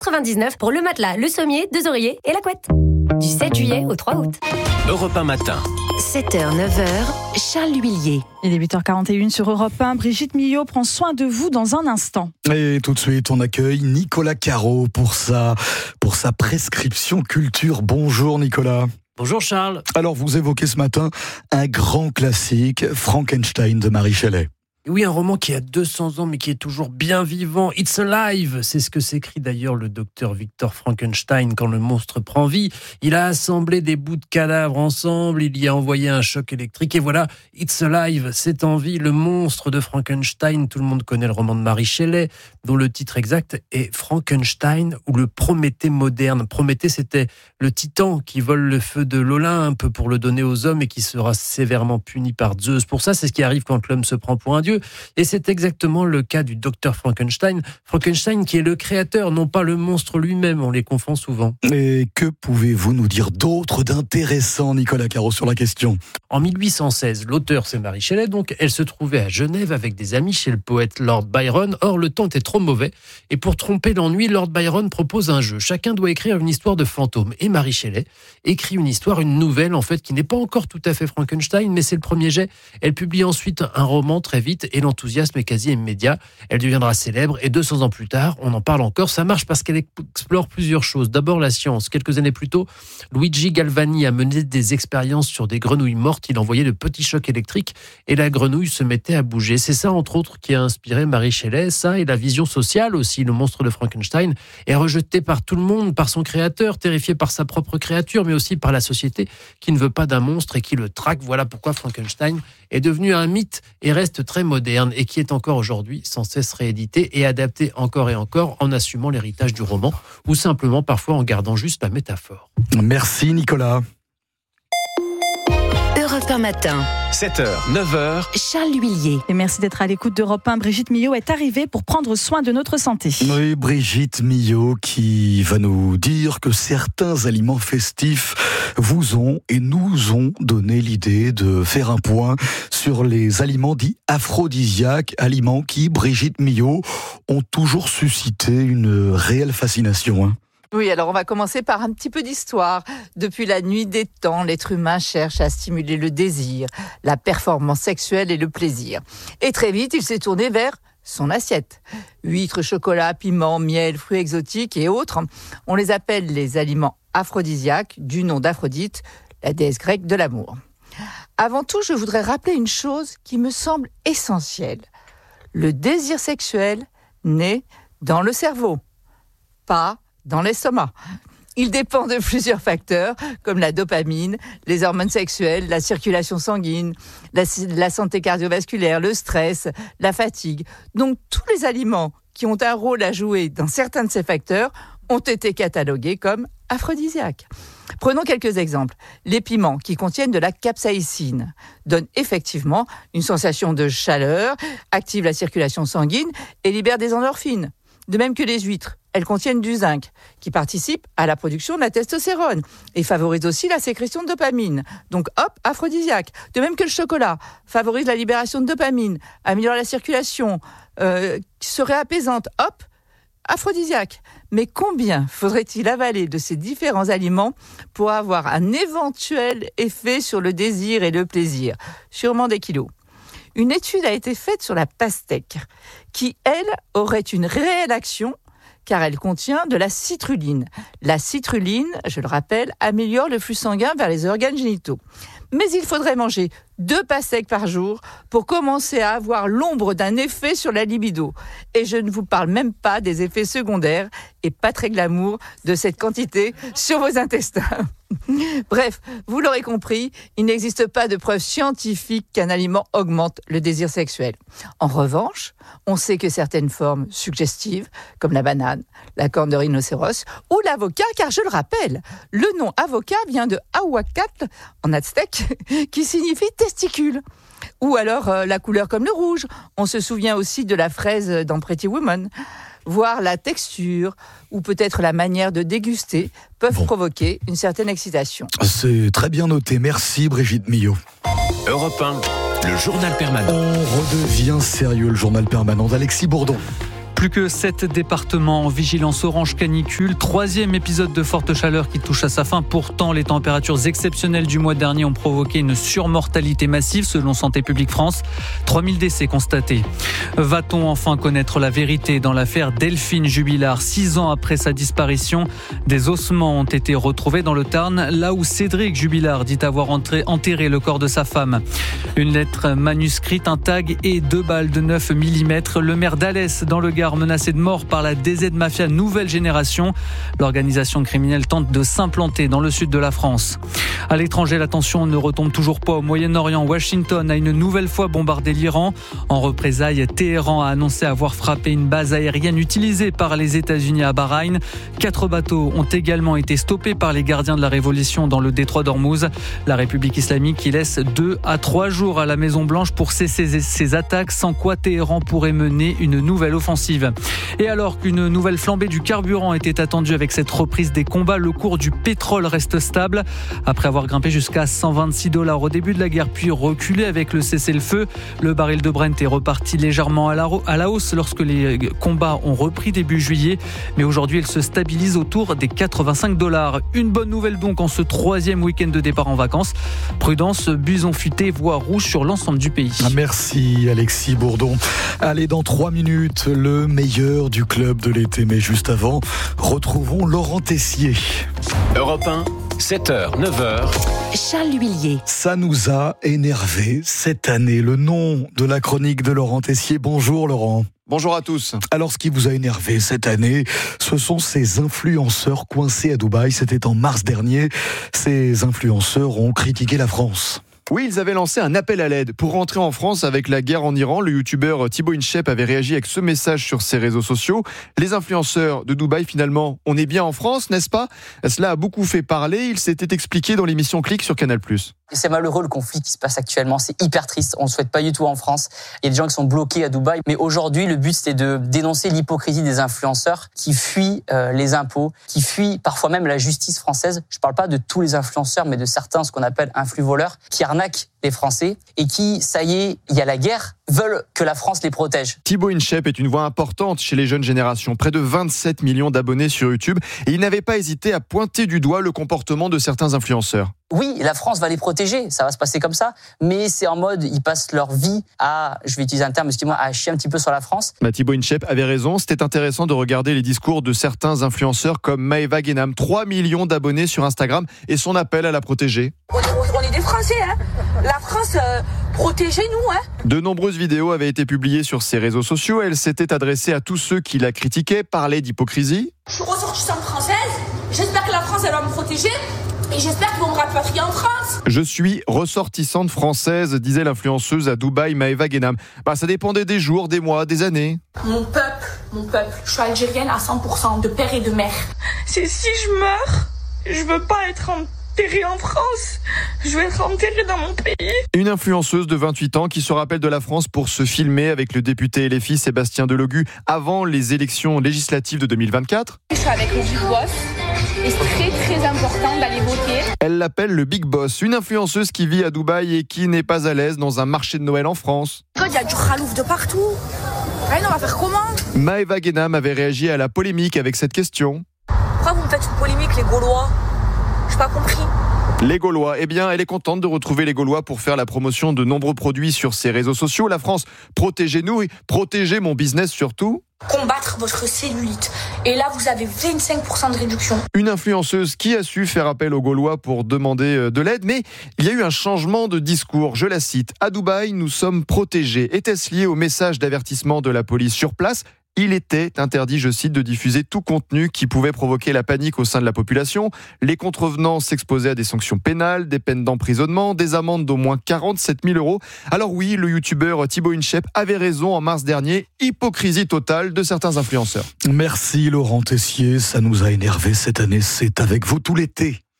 99 pour le matelas, le sommier, 2 oreillers et la couette. Du 7 juillet au 3 août. Europe 1 matin. 7h, 9h, Charles L'Huillier. Il est 8h41 sur Europe 1. Brigitte Millot prend soin de vous dans un instant. Et tout de suite, on accueille Nicolas Caro pour sa prescription culture. Bonjour Nicolas. Bonjour Charles. Alors vous évoquez ce matin un grand classique, Frankenstein de Mary Shelley. Oui, un roman qui a 200 ans mais qui est toujours bien vivant. It's alive, c'est ce que s'écrit d'ailleurs le docteur Victor Frankenstein quand le monstre prend vie. Il a assemblé des bouts de cadavres ensemble, il y a envoyé un choc électrique et voilà, It's alive, c'est en vie, le monstre de Frankenstein. Tout le monde connaît le roman de Mary Shelley dont le titre exact est Frankenstein ou le Prométhée moderne. Prométhée, c'était le titan qui vole le feu de l'Olympe pour le donner aux hommes et qui sera sévèrement puni par Zeus. Pour ça, c'est ce qui arrive quand l'homme se prend pour un dieu. Et c'est exactement le cas du docteur Frankenstein. Frankenstein qui est le créateur, non pas le monstre lui-même, on les confond souvent. Et que pouvez-vous nous dire d'autre d'intéressant, Nicolas Caro, sur la question ? En 1816, l'auteur, c'est Mary Shelley, donc elle se trouvait à Genève avec des amis chez le poète Lord Byron. Or, le temps était trop mauvais. Et pour tromper l'ennui, Lord Byron propose un jeu. Chacun doit écrire une histoire de fantôme. Et Mary Shelley écrit une nouvelle, en fait, qui n'est pas encore tout à fait Frankenstein, mais c'est le premier jet. Elle publie ensuite un roman très vite et l'enthousiasme est quasi immédiat. Elle deviendra célèbre et 200 ans plus tard, on en parle encore. Ça marche parce qu'elle explore plusieurs choses. D'abord, la science. Quelques années plus tôt, Luigi Galvani a mené des expériences sur des grenouilles mortes. Il envoyait de petits chocs électriques et la grenouille se mettait à bouger. C'est ça, entre autres, qui a inspiré Mary Shelley. Ça et la vision sociale aussi. Le monstre de Frankenstein est rejeté par tout le monde, par son créateur, terrifié par sa propre créature, mais aussi par la société qui ne veut pas d'un monstre et qui le traque. Voilà pourquoi Frankenstein est devenu un mythe et reste très moderne et qui est encore aujourd'hui sans cesse réédité et adapté encore et encore en assumant l'héritage du roman ou simplement parfois en gardant juste la métaphore. Merci Nicolas. Europe 1 matin. 7h, 9h. Charles L'Huillier. Et merci d'être à l'écoute d'Europe 1. Brigitte Millot est arrivée pour prendre soin de notre santé. Oui, Brigitte Millot qui va nous dire que certains aliments festifs vous ont et nous ont donné l'idée de faire un point sur les aliments dits aphrodisiaques, aliments qui, Brigitte Millot, ont toujours suscité une réelle fascination. Oui, alors on va commencer par un petit peu d'histoire. Depuis la nuit des temps, l'être humain cherche à stimuler le désir, la performance sexuelle et le plaisir. Et très vite, il s'est tourné vers son assiette. Huîtres, chocolat, piment, miel, fruits exotiques et autres, on les appelle les aliments aphrodisiaques, du nom d'Aphrodite, la déesse grecque de l'amour. Avant tout, je voudrais rappeler une chose qui me semble essentielle. Le désir sexuel naît dans le cerveau, pas dans l'estomac. Il dépend de plusieurs facteurs, comme la dopamine, les hormones sexuelles, la circulation sanguine, la santé cardiovasculaire, le stress, la fatigue. Donc, tous les aliments qui ont un rôle à jouer dans certains de ces facteurs ont été catalogués comme aphrodisiaques. Prenons quelques exemples. Les piments qui contiennent de la capsaïcine donnent effectivement une sensation de chaleur, activent la circulation sanguine et libèrent des endorphines. De même que les huîtres, elles contiennent du zinc, qui participe à la production de la testostérone et favorise aussi la sécrétion de dopamine. Donc hop, aphrodisiaque. De même que le chocolat favorise la libération de dopamine, améliore la circulation, serait apaisante. Hop, aphrodisiaque. Mais combien faudrait-il avaler de ces différents aliments pour avoir un éventuel effet sur le désir et le plaisir ? Sûrement des kilos. Une étude a été faite sur la pastèque, qui, elle, aurait une réelle action car elle contient de la citruline. La citruline, je le rappelle, améliore le flux sanguin vers les organes génitaux. Mais il faudrait manger 2 pastèques par jour pour commencer à avoir l'ombre d'un effet sur la libido. Et je ne vous parle même pas des effets secondaires et pas très glamour de cette quantité sur vos intestins. Bref, vous l'aurez compris, il n'existe pas de preuve scientifique qu'un aliment augmente le désir sexuel. En revanche, on sait que certaines formes suggestives, comme la banane, la corne de rhinocéros ou l'avocat, car je le rappelle, le nom avocat vient de ahuacat en aztèque, qui signifie testicule. Ou alors la couleur comme le rouge. On se souvient aussi de la fraise dans Pretty Woman. Voir la texture ou peut-être la manière de déguster peuvent provoquer une certaine excitation. C'est très bien noté. Merci Brigitte Millot. Europe 1, le journal permanent. On redevient sérieux, le journal permanent d'Alexis Bourdon. Plus que 7 départements en vigilance orange canicule. 3e épisode de forte chaleur qui touche à sa fin. Pourtant, les températures exceptionnelles du mois dernier ont provoqué une surmortalité massive selon Santé publique France. 3000 décès constatés. Va-t-on enfin connaître la vérité dans l'affaire Delphine Jubilard? 6 ans après sa disparition, des ossements ont été retrouvés dans le Tarn, là où Cédric Jubilard dit avoir enterré le corps de sa femme. Une lettre manuscrite, un tag et 2 balles de 9 mm. Le maire d'Alès, dans le Gard, menacé de mort par la DZ Mafia nouvelle génération. L'organisation criminelle tente de s'implanter dans le sud de la France. À l'étranger, la tension ne retombe toujours pas au Moyen-Orient. Washington a une nouvelle fois bombardé l'Iran. En représailles, Téhéran a annoncé avoir frappé une base aérienne utilisée par les États-Unis à Bahreïn. 4 bateaux ont également été stoppés par les gardiens de la Révolution dans le détroit d'Ormuz. La République islamique qui laisse 2 à 3 jours à la Maison-Blanche pour cesser ses attaques, sans quoi Téhéran pourrait mener une nouvelle offensive. Et alors qu'une nouvelle flambée du carburant était attendue avec cette reprise des combats, le cours du pétrole reste stable. Après avoir grimpé jusqu'à $126 au début de la guerre, puis reculé avec le cessez-le-feu, le baril de Brent est reparti légèrement à la hausse lorsque les combats ont repris début juillet. Mais aujourd'hui, il se stabilise autour des $85. Une bonne nouvelle donc en ce 3e week-end de départ en vacances. Prudence, bison futé, voie rouge sur l'ensemble du pays. Merci Alexis Bourdon. Allez, dans 3 minutes, le meilleur du club de l'été. Mais juste avant, retrouvons Laurent Tessier. Europe 1, 7h, 9h. Charles Huillier. Ça nous a énervé cette année. Le nom de la chronique de Laurent Tessier. Bonjour Laurent. Bonjour à tous. Alors, ce qui vous a énervé cette année, ce sont ces influenceurs coincés à Dubaï. C'était en mars dernier. Ces influenceurs ont critiqué la France. Oui, ils avaient lancé un appel à l'aide pour rentrer en France avec la guerre en Iran. Le youtubeur Thibaut Inchep avait réagi avec ce message sur ses réseaux sociaux. Les influenceurs de Dubaï, finalement, on est bien en France, n'est-ce pas? Cela a beaucoup fait parler. Il s'était expliqué dans l'émission Click sur Canal+. C'est malheureux le conflit qui se passe actuellement, c'est hyper triste, on ne le souhaite pas du tout en France. Il y a des gens qui sont bloqués à Dubaï, mais aujourd'hui le but c'était de dénoncer l'hypocrisie des influenceurs qui fuient les impôts, qui fuient parfois même la justice française. Je ne parle pas de tous les influenceurs, mais de certains, ce qu'on appelle influ-voleurs, qui arnaquent les Français et qui, ça y est, il y a la guerre, veulent que la France les protège. Thibaut Inchep est une voix importante chez les jeunes générations, près de 27 millions d'abonnés sur YouTube, et il n'avait pas hésité à pointer du doigt le comportement de certains influenceurs. Oui, la France va les protéger, ça va se passer comme ça, mais c'est en mode, ils passent leur vie à, je vais utiliser un terme, excusez-moi, à chier un petit peu sur la France. Thibaut Inchep avait raison, c'était intéressant de regarder les discours de certains influenceurs comme Maëva Guénam, 3 millions d'abonnés sur Instagram, et son appel à la protéger. On est des Français, hein. La France, protégez-nous, hein. De nombreuses vidéos avaient été publiées sur ses réseaux sociaux. Elle s'était adressée à tous ceux qui la critiquaient, parlaient d'hypocrisie. Je suis ressortissante française, j'espère que la France, elle va me protéger. Et j'espère qu'ils vont me rapatrier en France. Je suis ressortissante française, disait l'influenceuse à Dubaï, Maëva Guénam. Ça dépendait des jours, des mois, des années. Mon peuple, je suis algérienne à 100%, de père et de mère. C'est si je meurs, je veux pas être enterrée en France. Je veux être enterrée dans mon pays. Une influenceuse de 28 ans qui se rappelle de la France pour se filmer avec le député LFI Sébastien Delogu avant les élections législatives de 2024. Je suis avec le Big Boss. Et c'est très important d'aller voter. Elle l'appelle le Big Boss, une influenceuse qui vit à Dubaï et qui n'est pas à l'aise dans un marché de Noël en France. Il y a du khalouf de partout. On va faire comment? Maëva Guénam avait réagi à la polémique avec cette question. Pourquoi vous me faites une polémique, les Gaulois? Je n'ai pas compris. Les Gaulois, elle est contente de retrouver les Gaulois pour faire la promotion de nombreux produits sur ses réseaux sociaux. La France, protégez-nous et protégez mon business surtout. Combattre votre cellulite. Et là, vous avez 25% de réduction. Une influenceuse qui a su faire appel aux Gaulois pour demander de l'aide, mais il y a eu un changement de discours. Je la cite. À Dubaï, nous sommes protégés. Était-ce lié au message d'avertissement de la police sur place ? Il était interdit, je cite, de diffuser tout contenu qui pouvait provoquer la panique au sein de la population. Les contrevenants s'exposaient à des sanctions pénales, des peines d'emprisonnement, des amendes d'au moins 47 000 €. Alors oui, le youtubeur Thibaut Inchep avait raison en mars dernier. Hypocrisie totale de certains influenceurs. Merci Laurent Tessier, ça nous a énervé cette année. C'est avec vous tout l'été.